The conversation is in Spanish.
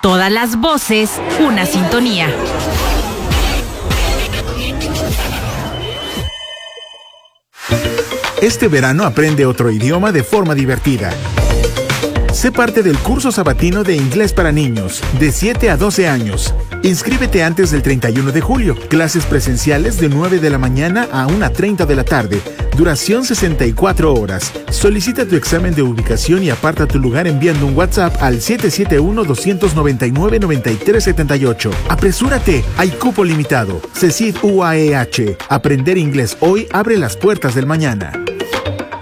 Todas las voces, una sintonía. Este verano aprende otro idioma de forma divertida. Sé parte del curso sabatino de inglés para niños, de 7 a 12 años. Inscríbete antes del 31 de julio. Clases presenciales de 9 de la mañana a 1:30 de la tarde. Duración 64 horas. Solicita tu examen de ubicación y aparta tu lugar enviando un WhatsApp al 771-299-9378. ¡Apresúrate! Hay cupo limitado. CECID UAEH. Aprender inglés hoy abre las puertas del mañana.